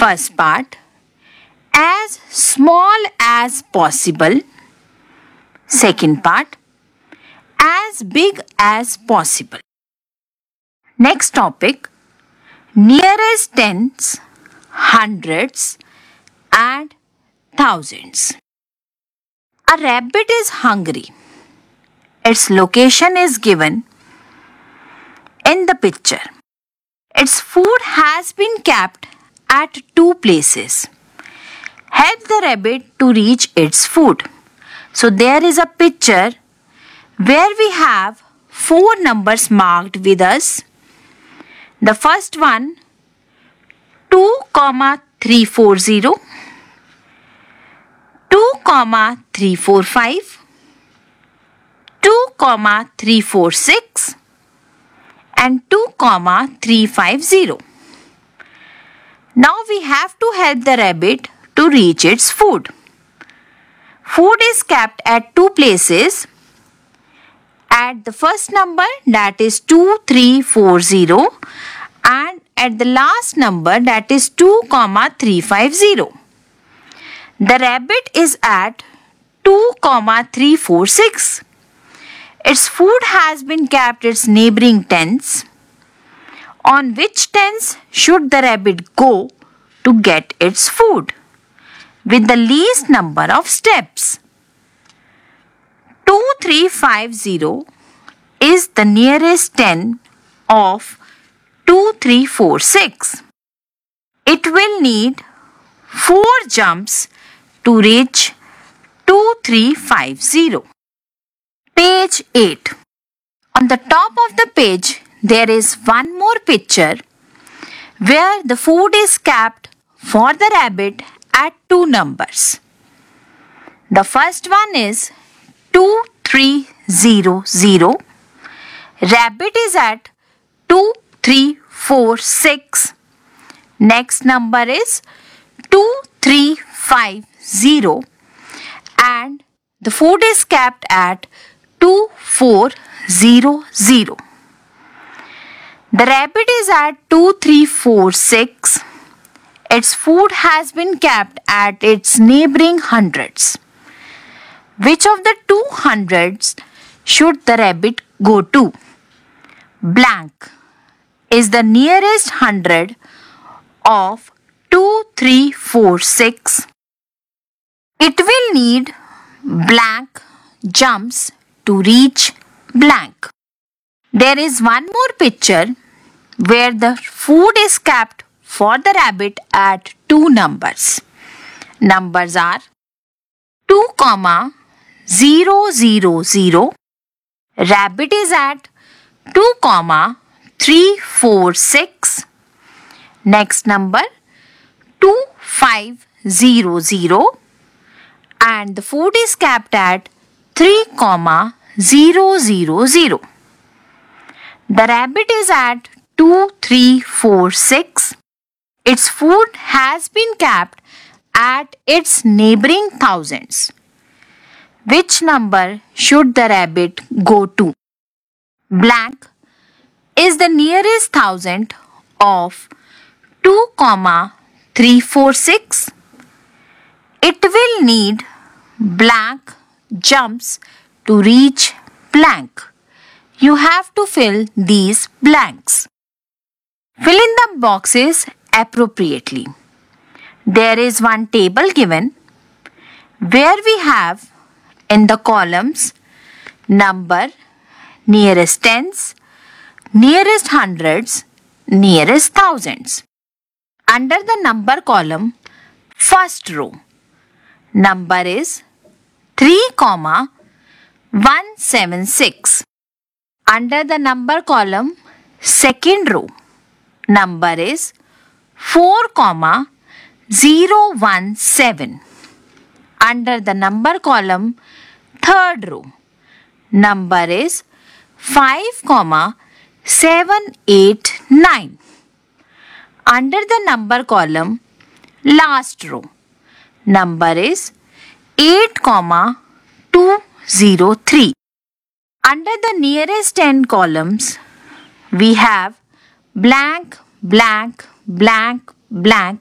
First part, as small as possible. Second part, as big as possible. Next topic, nearest tens, hundreds and thousands. A rabbit is hungry. Its location is given in the picture. Its food has been kept at two places. Help the rabbit to reach its food. So there is a picture where we have four numbers marked with us. The first one, 2,340, 2,345, 2,346 and 2,350. Now we have to help the rabbit to reach its food. Food is kept at two places. At the first number, that is 2,340, and at the last number, that is 2,350. The rabbit is at 2,346. Its food has been kept at its neighboring tens. On which tens should the rabbit go to get its food with the least number of steps? 2,350 is the nearest ten of 2,346. It will need 4 jumps to reach 2,350. Page 8. On the top of the page, there is one more picture where the food is kept for the rabbit at two numbers. The first one is 2,300. Rabbit is at 2,346. Next number is 2,350 and the food is kept at 2,400. The rabbit is at 2,346. Its food has been kept at its neighboring hundreds. Which of the two hundreds should the rabbit go to? Blank is the nearest hundred of 2,346. It will need blank jumps to reach blank. There is one more picture where the food is kept for the rabbit at two numbers. Numbers are 2,000. Rabbit is at 2,346. Next number 2,500 and the food is kept at 3,000. The rabbit is at 2,346. Its food has been kept at its neighboring thousands. Which number should the rabbit go to? Blank is the nearest thousand of 2,346. It will need blank jumps to reach blank. You have to fill these blanks. Fill in the boxes appropriately. There is one table given where we have in the columns number, nearest tens, nearest hundreds, nearest thousands. Under the number column, first row, number is 3,176. Under the number column, second row, number is 4,017. Under the number column, third row, number is 5,789. Under the number column, last row, number is 8,203. Under the nearest 10 columns, we have blank, blank, blank, blank